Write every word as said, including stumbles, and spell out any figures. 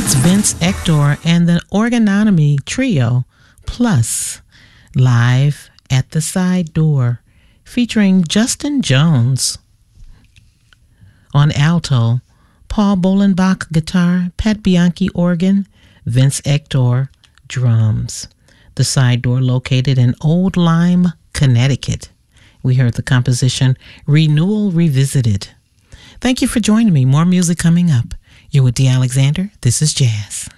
That's Vince Ector and the Orgonomy Trio, plus Live at the Side Door, featuring Justin Jones on alto, Paul Bolenbach guitar, Pat Bianchi organ, Vince Ector drums. The Side Door located in Old Lyme, Connecticut. We heard the composition Renewal Revisited. Thank you for joining me. More music coming up. You're with Dee Alexander. This is Jazz.